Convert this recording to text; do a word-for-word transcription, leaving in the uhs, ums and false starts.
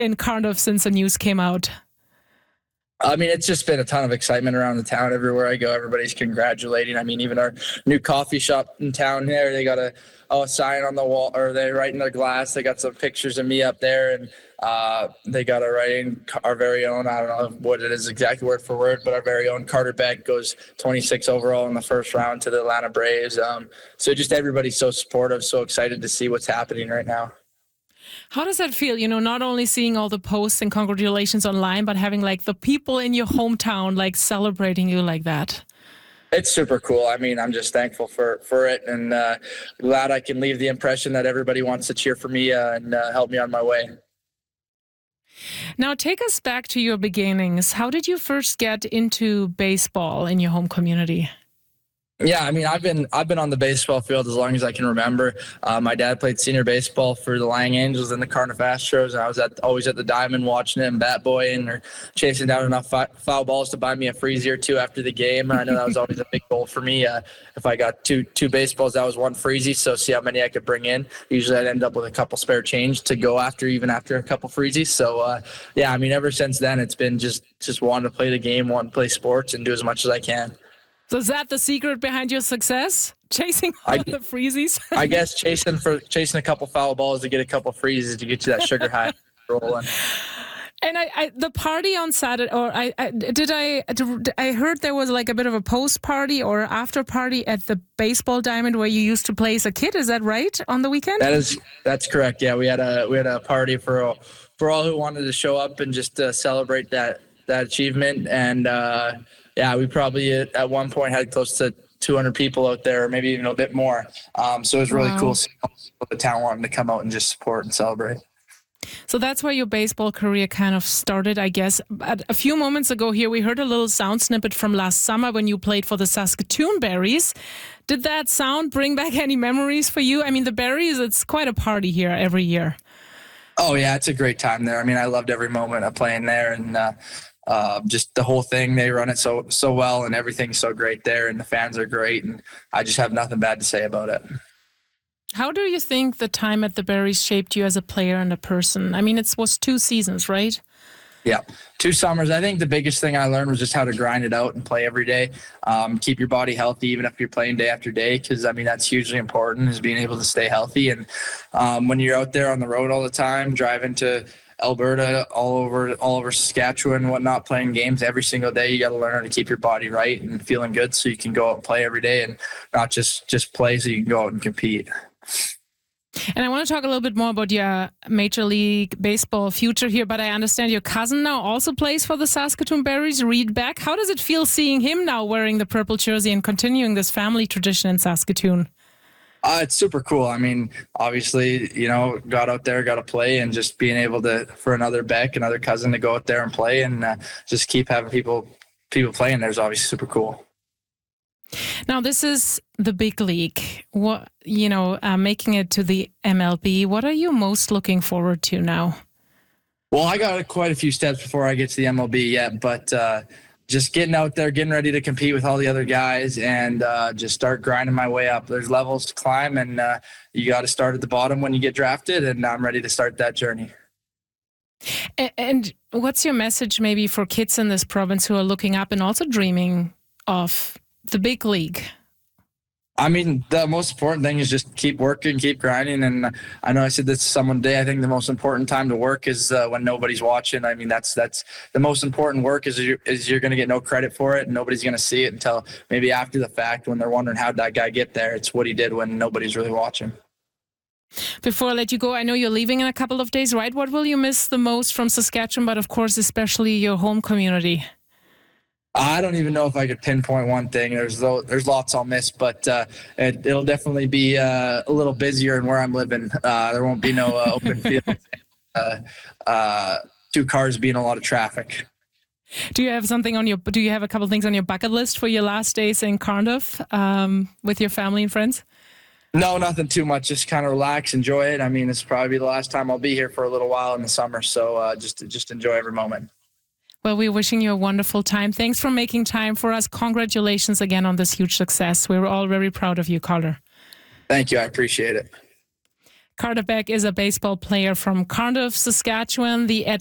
in Cardiff since the news came out? I mean, it's just been a ton of excitement around the town. Everywhere I go, everybody's congratulating. I mean, even our new coffee shop in town here, they got a, oh, a sign on the wall, or they write in their glass. They got some pictures of me up there, and uh, they got a writing, our very own, I don't know what it is exactly word for word, but our very own Carter Beck goes twenty-six overall in the first round to the Atlanta Braves. Um, so just everybody's so supportive, so excited to see what's happening right now. How does that feel? You know, not only seeing all the posts and congratulations online, but having like the people in your hometown like celebrating you like that. It's super cool. I mean, I'm just thankful for, for it, and uh, glad I can leave the impression that everybody wants to cheer for me uh, and uh, help me on my way. Now, take us back to your beginnings. How did you first get into baseball in your home community? Yeah, I mean, I've been I've been on the baseball field as long as I can remember. Uh, my dad played senior baseball for the Lang Angels and the Cardiff Astros, and I was at always at the diamond watching him bat boying or chasing down enough fi- foul balls to buy me a freezy or two after the game. I know that was always a big goal for me. Uh, if I got two two baseballs, that was one freezy. So see how many I could bring in. Usually, I'd end up with a couple spare change to go after, even after a couple freezies. So uh, yeah, I mean, ever since then, it's been just just wanting to play the game, wanting to play sports, and do as much as I can. So is that the secret behind your success? Chasing all I, the freezies? I guess chasing for chasing a couple foul balls to get a couple freezes to get you that sugar high rolling. And I, I, the party on Saturday, or I, I did I, I heard there was like a bit of a post party or after party at the baseball diamond where you used to play as a kid. Is that right? On the weekend? That is, that's correct. Yeah, we had a we had a party for all, for all who wanted to show up and just uh, celebrate that that achievement. And uh, yeah, we probably at one point had close to two hundred people out there, maybe even a bit more. Um, so it was really wow. cool seeing the town wanting to come out and just support and celebrate. So that's where your baseball career kind of started, I guess. But a few moments ago here, we heard a little sound snippet from last summer when you played for the Saskatoon Berries. Did that sound bring back any memories for you? I mean, the Berries, it's quite a party here every year. Oh, yeah, it's a great time there. I mean, I loved every moment of playing there, and uh, uh, just the whole thing. They run it so so well, and everything's so great there, and the fans are great, and I just have nothing bad to say about it. How do you think the time at the Berries shaped you as a player and a person? I mean, it was two seasons, right? Yeah, two summers. I think the biggest thing I learned was just how to grind it out and play every day. Um, keep your body healthy, even if you're playing day after day, because, I mean, that's hugely important, is being able to stay healthy. And um, when you're out there on the road all the time, driving to Alberta, all over all over Saskatchewan and whatnot, playing games every single day, you got to learn how to keep your body right and feeling good so you can go out and play every day and not just, just play so you can go out and compete. And I want to talk a little bit more about your Major League Baseball future here, but I understand your cousin now also plays for the Saskatoon Berries, Reed Beck. How does it feel seeing him now wearing the purple jersey and continuing this family tradition in Saskatoon? Uh, it's super cool. I mean, obviously, you know, got out there, got to play, and just being able to, for another Beck, another cousin to go out there and play and uh, just keep having people people playing there is obviously super cool. Now, this is the big league. What, you know, uh, making it to the M L B. What are you most looking forward to now? Well, I got quite a few steps before I get to the M L B yet, but uh, just getting out there, getting ready to compete with all the other guys, and uh, just start grinding my way up. There's levels to climb, and uh, you got to start at the bottom when you get drafted, and I'm ready to start that journey. And what's your message maybe for kids in this province who are looking up and also dreaming of the big league? I mean, the most important thing is just keep working, keep grinding. And I know I said this to someone today. I think the most important time to work is uh, when nobody's watching. I mean, that's that's the most important work is you're, is you're going to get no credit for it. And nobody's going to see it until maybe after the fact when they're wondering how did that guy get there. It's what he did when nobody's really watching. Before I let you go, I know you're leaving in a couple of days, right? What will you miss the most from Saskatchewan, but of course, especially your home community? I don't even know if I could pinpoint one thing. There's there's lots I'll miss, but uh, it, it'll definitely be uh, a little busier in where I'm living. Uh, there won't be no uh, open field. Uh, uh, two cars being a lot of traffic. Do you have something on your? Do you have a couple of things on your bucket list for your last days in Cardiff um, with your family and friends? No, nothing too much. Just kind of relax, enjoy it. I mean, it's probably the last time I'll be here for a little while in the summer, so uh, just just enjoy every moment. Well, we're wishing you a wonderful time. Thanks for making time for us. Congratulations again on this huge success. We're all very proud of you, Calder. Thank you. I appreciate it. Carter Beck is a baseball player from Cardiff, Saskatchewan. The